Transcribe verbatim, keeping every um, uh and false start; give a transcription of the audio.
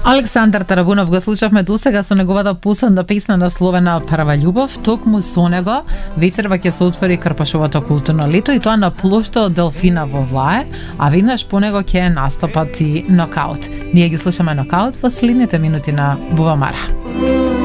Александар Тарабунов го слушавме досега со неговата пусанда песна насловена Прва љубов. Токму со него вечерва ќе се отвори Карпашовото културно лето и тоа на плоштот Делфина во Влае, а веднаш по него ќе настапат и Нокаут. Ние ги слушаме Нокаут во следните минути на Бувамара.